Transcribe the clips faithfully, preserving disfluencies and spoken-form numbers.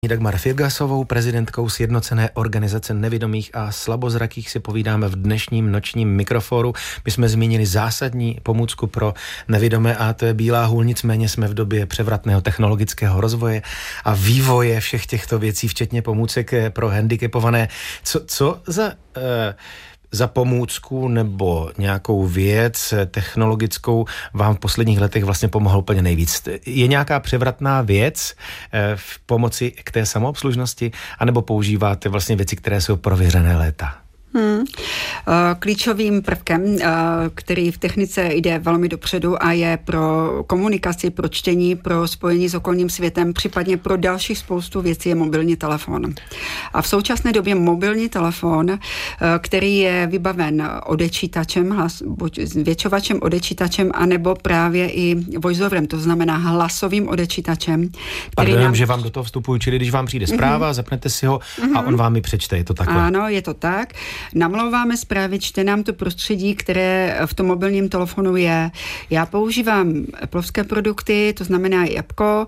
Dagmar Firgasovou, prezidentkou Sjednocené organizace nevidomých a slabozrakých, si povídáme v dnešním nočním mikrofonu. My jsme zmínili zásadní pomůcku pro nevidomé a to je bílá hůl, nicméně jsme v době převratného technologického rozvoje a vývoje všech těchto věcí, včetně pomůcek pro handicapované. Co, co za... Uh, za pomůcku nebo nějakou věc technologickou vám v posledních letech vlastně pomohlo úplně nejvíc? Je nějaká převratná věc v pomoci k té samoobslužnosti, anebo používáte vlastně věci, které jsou prověřené léta? Hmm. Klíčovým prvkem, který v technice jde velmi dopředu a je pro komunikaci, pro čtení, pro spojení s okolním světem, případně pro dalších spoustu věcí, je mobilní telefon. A v současné době mobilní telefon, který je vybaven odečítačem, hlas, buď zvětšovačem, odečítačem, anebo právě i voiceoverem, to znamená hlasovým odečítačem. Pardon, nám... že vám do toho vstupuju, čili když vám přijde zpráva, mm-hmm. zapnete si ho a on vám ji přečte, je to takhle? Ano, je to tak. Namlouváme zprávy, čte nám to prostředí, které v tom mobilním telefonu je. Já používám Appleovské produkty, to znamená Jabko,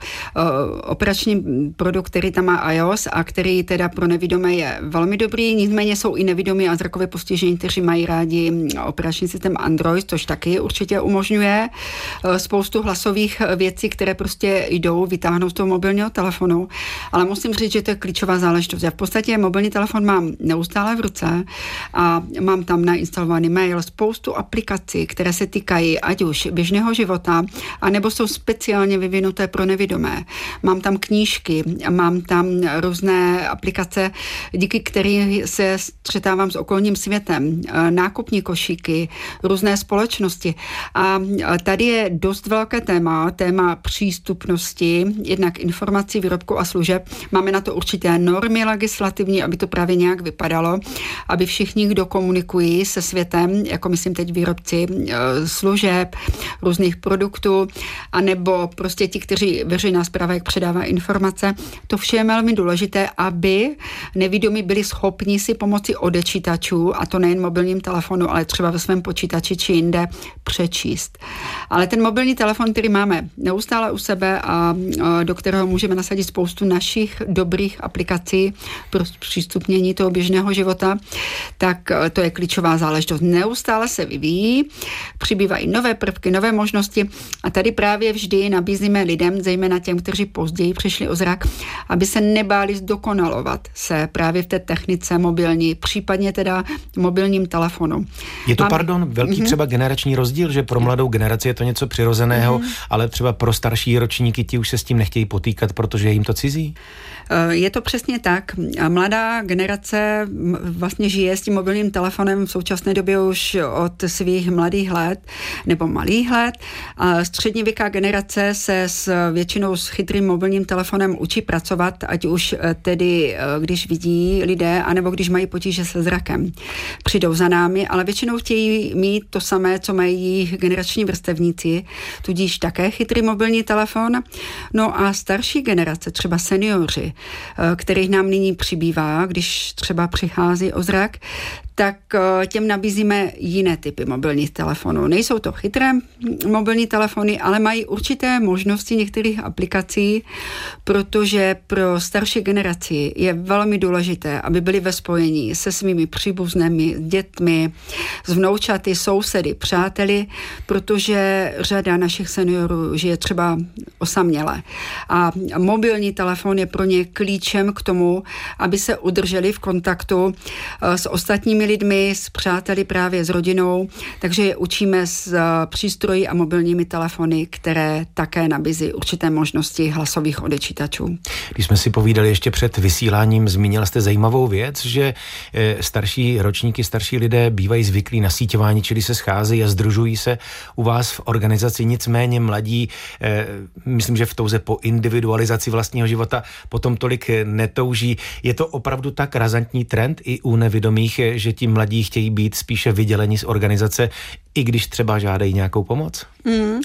operační produkt, který tam má iOS a který teda pro nevidomé je velmi dobrý, nicméně jsou i nevidomí a zrakové postižení, kteří mají rádi operační systém Android, což taky určitě umožňuje spoustu hlasových věcí, které prostě jdou vytáhnout z toho mobilního telefonu. Ale musím říct, že to je klíčová záležitost. Já v podstatě mobilní telefon mám neustále v ruce a mám tam nainstalovaný mail, spoustu aplikací, které se týkají ať už běžného života, anebo jsou speciálně vyvinuté pro nevidomé. Mám tam knížky, mám tam různé aplikace, díky kterým se střetávám s okolním světem, nákupní košíky, různé společnosti. A tady je dost velké téma, téma přístupnosti, jednak informací, výrobků a služeb. Máme na to určité normy legislativní, aby to právě nějak vypadalo, aby všichni, kdo komunikují se světem, jako myslím teď výrobci služeb, různých produktů, anebo prostě ti, kteří veřejná správa, jak předává informace, to vše je velmi důležité, aby nevidomí byli schopni si pomocí odečítačů, a to nejen mobilním telefonu, ale třeba ve svém počítači či jinde, přečíst. Ale ten mobilní telefon, který máme neustále u sebe a do kterého můžeme nasadit spoustu našich dobrých aplikací pro přístupnění toho běžného života, tak to je klíčová záležitost. Neustále se vyvíjí, přibývají nové prvky, nové možnosti a tady právě vždy nabízíme lidem, zejména těm, kteří později přišli o zrak, aby se nebáli zdokonalovat se právě v té technice mobilní, případně teda mobilním telefonu. Je to, Mám... pardon, velký mm-hmm. třeba generační rozdíl, že pro mladou generaci je to něco přirozeného, mm-hmm. ale třeba pro starší ročníky ti už se s tím nechtějí potýkat, protože je jim to cizí? Je to přesně tak. Mladá generace vlastně žije s tím mobilním telefonem v současné době už od svých mladých let nebo malých let. A střední věká generace se s většinou s chytrým mobilním telefonem učí pracovat, ať už tedy, když vidí lidé, anebo když mají potíže se zrakem. Přijdou za námi, ale většinou chtějí mít to samé, co mají jejich generační vrstevníci, tudíž také chytrý mobilní telefon. No a starší generace, třeba seniori, kterých nám nyní přibývá, když třeba přichází o zrak, tak těm nabízíme jiné typy mobilních telefonů. Nejsou to chytré mobilní telefony, ale mají určité možnosti některých aplikací, protože pro starší generaci je velmi důležité, aby byli ve spojení se svými příbuznými, dětmi, s vnoučaty, sousedy, přáteli, protože řada našich seniorů žije třeba osaměle. A mobilní telefon je pro ně klíčem k tomu, aby se udrželi v kontaktu s ostatními lidmi, s přáteli, právě s rodinou, takže je učíme s přístroji a mobilními telefony, které také nabízí určité možnosti hlasových odečítačů. Když jsme si povídali ještě před vysíláním, zmínila jste zajímavou věc, že starší ročníky, starší lidé bývají zvyklí na síťování, čili se scházejí a sdružují se u vás v organizaci, nicméně mladí, myslím, že v touze po individualizaci vlastního života potom tolik netouží. Je to opravdu tak razantní trend i u nevidomých, že ti mladí chtějí být spíše vyděleni z organizace, i když třeba žádají nějakou pomoc? Mm,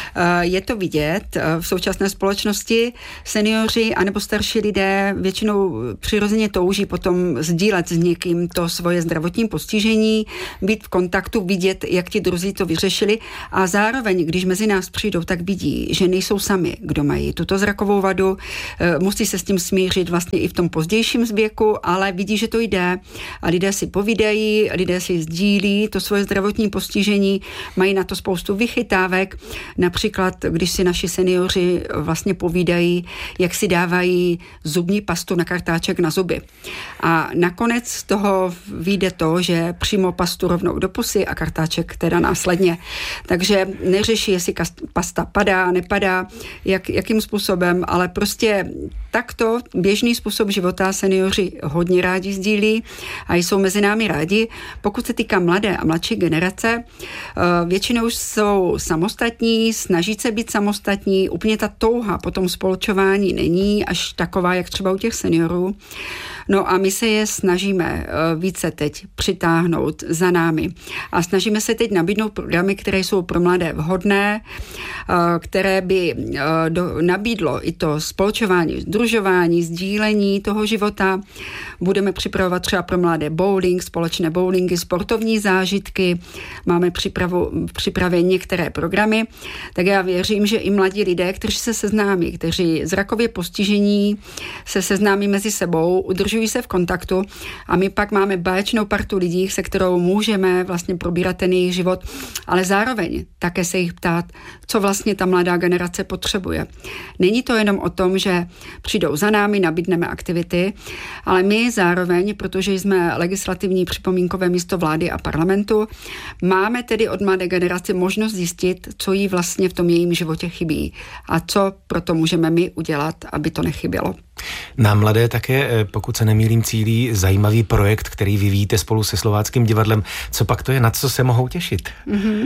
je to vidět. V současné společnosti seniori anebo starší lidé většinou přirozeně touží potom sdílet s někým to svoje zdravotní postižení, být v kontaktu, vidět, jak ti druzí to vyřešili a zároveň, když mezi nás přijdou, tak vidí, že nejsou sami, kdo mají tuto zrakovou vadu, musí se s tím smířit vlastně i v tom pozdějším věku, ale vidí, že to jde a lidé si povídají, lidé si sdílí to svoje zdravotní postižení, mají na to spoustu vychytávek. Například, když si naši seniori vlastně povídají, jak si dávají zubní pastu na kartáček na zuby. A nakonec z toho vyjde to, že přímo pastu rovnou do pusy a kartáček teda následně. Takže neřeší, jestli pasta padá, nepadá, jak, jakým způsobem, ale prostě takto běžný způsob života seniori hodně rádi sdílí a jsou mezi námi rádi. Pokud se týká mladé a mladší generace, většinou jsou samostatní, snaží se být samostatní, úplně ta touha po tom spolčování není až taková, jak třeba u těch seniorů. No a my se je snažíme více teď přitáhnout za námi a snažíme se teď nabídnout programy, které jsou pro mladé vhodné, které by nabídlo i to spolčování, sdružování, sdílení toho života. Budeme připravovat třeba pro mladé bowling, společné bowlingy, sportovní zážitky, máme připravu, připravě některé programy, tak já věřím, že i mladí lidé, kteří se seznámí, kteří zrakově postižení se seznámí mezi sebou, udržují se v kontaktu a my pak máme báječnou partu lidí, se kterou můžeme vlastně probírat ten jejich život, ale zároveň také se jich ptát, co vlastně ta mladá generace potřebuje. Není to jenom o tom, že přijdou za námi, nabídneme aktivity, ale my zároveň, protože jsme legislativní připomínkové místo vlády a parlamentu, máme tedy od mladé generace možnost zjistit, co jí vlastně v tom jejím životě chybí a co proto můžeme my udělat, aby to nechybělo. Na mladé také, pokud se nemýlím, cílí zajímavý projekt, který vyvíjíte spolu se Slováckým divadlem. Co pak to je, na co se mohou těšit? Mm-hmm.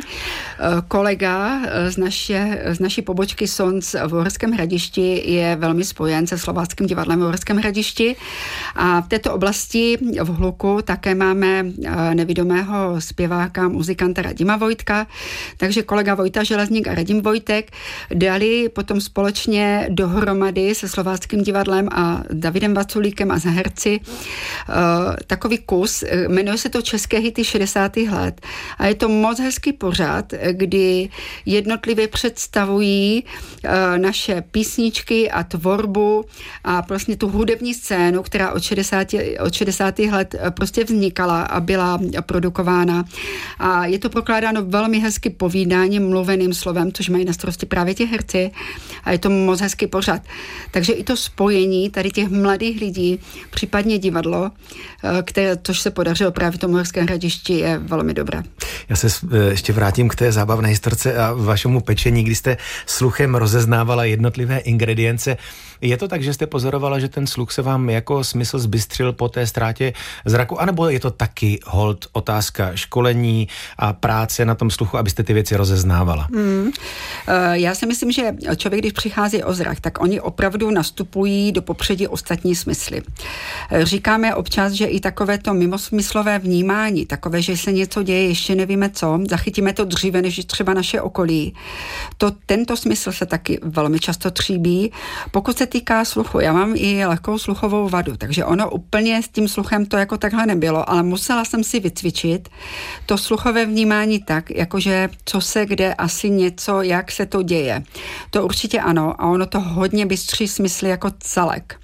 Kolega z, naše, z naší pobočky S O N C v Uherském Hradišti je velmi spojen se Slováckým divadlem v Uherském Hradišti a v této oblasti v Hluku také máme nevidomého zpěváka, muzikanta Radima Vojtka, takže kolega Vojta Železník a Radim Vojtek dali potom společně dohromady se Slováckým divadlem a Davidem Vaculíkem a s herci uh, takový kus, jmenuje se to České hity šedesátých let a je to moc hezký pořad, kdy jednotlivě představují uh, naše písničky a tvorbu a vlastně tu hudební scénu, která od šedesátých let prostě vznikala a byla produkována a je to prokládáno velmi hezky povídáním, mluveným slovem, což mají na starosti právě ti herci a je to moc hezký pořad. Takže i to spojení tady těch mladých lidí, případně divadlo, které, což se podařilo právě v tom Uherském Hradišti, je velmi dobré. Já se ještě vrátím k té zábavné historce a vašemu pečení, kdy jste sluchem rozeznávala jednotlivé ingredience. Je to tak, že jste pozorovala, že ten sluch se vám jako smysl zbystřil po té ztrátě zraku, anebo je to taky hold otázka školení a práce na tom sluchu, abyste ty věci rozeznávala? Hmm. Já si myslím, že člověk, když přichází o zrak, tak oni opravdu nastupují do popředí ostatní smysly. Říkáme občas, že i takové to mimosmyslové vnímání, takové, že se něco děje, ještě nevíme co, zachytíme to dříve, než třeba naše okolí. To, tento smysl se taky velmi často tříbí. Pokud se týká sluchu, já mám i lehkou sluchovou vadu, takže ono úplně s tím sluchem to jako takhle nebylo, ale musela jsem si vycvičit to sluchové vnímání tak, jakože co se kde asi něco, jak se to děje. To určitě ano a ono to hodně bystří smysly jako celek.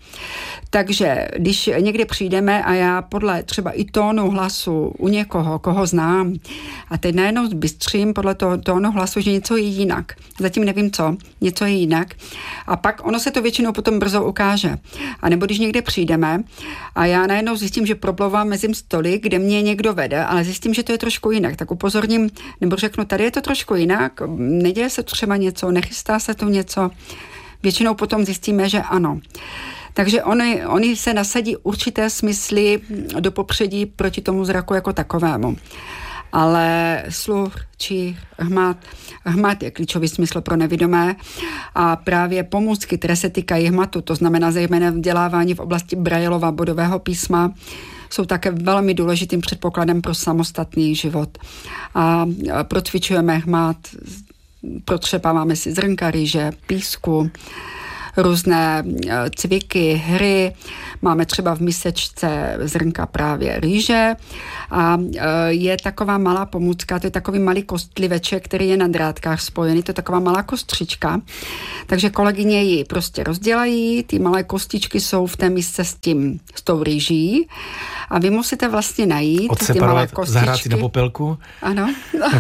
Takže když někde přijdeme a já podle třeba i tónu hlasu u někoho, koho znám, a teď najednou zbystřím podle toho tónu hlasu, že něco je jinak. Zatím nevím co, něco je jinak. A pak ono se to většinou potom brzo ukáže. A nebo když někde přijdeme a já najednou zjistím, že proplouvám mezi stoly, kde mě někdo vede, ale zjistím, že to je trošku jinak. Tak upozorním, nebo řeknu, tady je to trošku jinak, neděje se třeba něco, nechystá se tu něco. Většinou potom zjistíme, že ano. Takže oni, oni se nasadí určité smysly do popředí proti tomu zraku jako takovému. Ale sluch, čich, hmat, hmat je klíčový smysl pro nevidomé a právě pomůcky, které se týkají hmatu, to znamená zejména vzdělávání v oblasti Braillova bodového písma, jsou také velmi důležitým předpokladem pro samostatný život. A procvičujeme hmat protřepáváme si zrnka rýže, písku, různé cviky, hry. Máme třeba v misečce zrnka právě rýže a je taková malá pomůcka, to je takový malý kostliveček, který je na drátkách spojený, to je taková malá kostřička. Takže kolegyně ji prostě rozdělají, ty malé kostičky jsou v té misce s tím, s tou rýží a vy musíte vlastně najít ty malé kostičky. Zahrát si na popelku? Ano.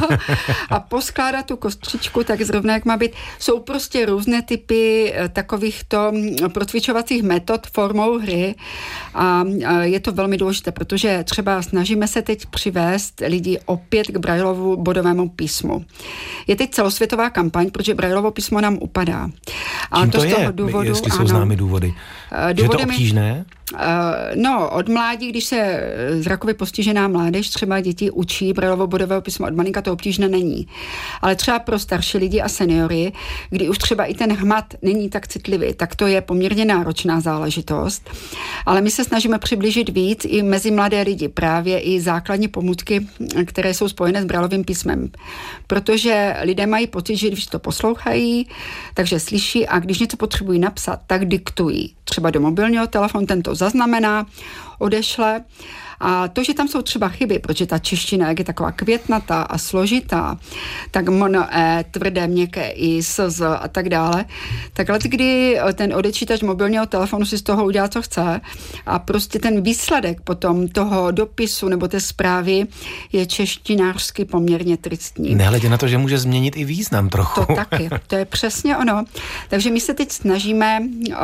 A poskládat tu kostřičku tak zrovna, jak má být. Jsou prostě různé typy takovýchto procvičovacích metod formou hry a je to velmi důležité, protože třeba snažíme se teď přivést lidi opět k Braillovu bodovému písmu. Je teď celosvětová kampaň, protože Braillovo písmo nám upadá. A čím to, to z toho je, důvodu, jestli jsou ano, známy důvody? Důvody že je to obtížné? No, od mládí, když se zrakově postižená mládež, třeba děti učí Braillovo bodové písmo od malinka, to obtížné není. Ale třeba pro starší lidi a seniory, kdy už třeba i ten hmat není tak citlivý, tak to je poměrně náročná záležitost. Ale my se snažíme přiblížit víc i mezi mladé lidi, právě i základní pomůcky, které jsou spojené s Braillovým písmem. Protože lidé mají pocit, že když to poslouchají, takže slyší a když něco potřebují napsat, tak diktují. Třeba do mobilního telefonu, ten to zaznamená, odešle. A to, že tam jsou třeba chyby, protože ta čeština, jak je taková květnatá a složitá, tak mono e, tvrdé, měkké i, sz a tak dále, tak let, kdy ten odečítač mobilního telefonu si z toho udělá, co chce a prostě ten výsledek potom toho dopisu nebo té zprávy je češtinářsky poměrně tristní. Nehledě na to, že může změnit i význam trochu. To taky, to je přesně ono. Takže my se teď snažíme uh,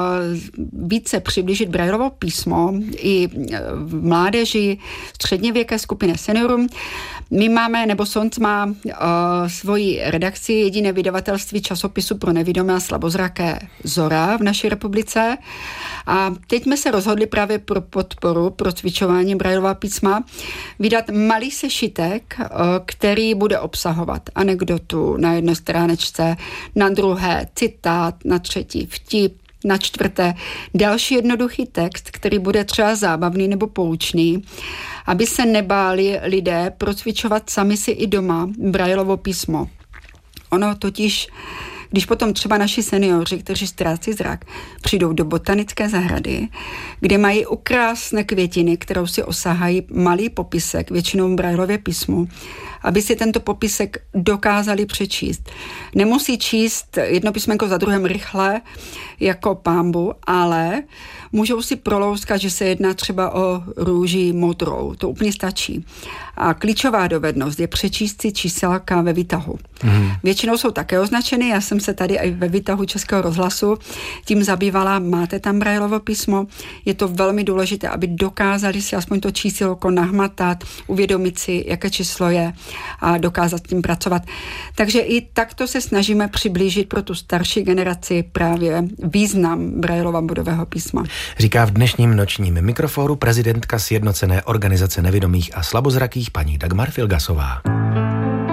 více přiblížit Braillovo písmo i v mládě středněvěké skupiny seniorům. My máme, nebo Sonc má uh, svoji redakci, jediné vydavatelství časopisu pro nevidomé a slabozraké Zora v naší republice. A teď jsme se rozhodli právě pro podporu, pro cvičování Braillova písma, vydat malý sešitek, uh, který bude obsahovat anekdotu na jedné stránečce, na druhé citát, na třetí vtip, na čtvrté další jednoduchý text, který bude třeba zábavný nebo poučný, aby se nebáli lidé procvičovat sami si i doma Braillovo písmo. Ono totiž, když potom třeba naši seniori, kteří ztrácí zrak, přijdou do botanické zahrady, kde mají ukrásné květiny, kterou si osahají malý popisek, většinou v Braillově písmu, aby si tento popisek dokázali přečíst. Nemusí číst jedno písmenko za druhém rychle, jako pambu, ale můžou si prolouskat, že se jedná třeba o růži modrou. To úplně stačí. A klíčová dovednost je přečíst si číselka ve výtahu. Mm. Většinou jsou také označeny, já jsem se tady i ve výtahu Českého rozhlasu tím zabývala, máte tam Braillovo písmo, je to velmi důležité, aby dokázali si aspoň to číselko nahmatat, uvědomit si, jaké číslo je a dokázat s tím pracovat. Takže i takto se snažíme přiblížit pro tu starší generaci právě význam Braillova bodového písma. Říká v dnešním nočním mikrofonu prezidentka Sjednocené organizace nevidomých a slabozrakých paní Dagmar Filgasová.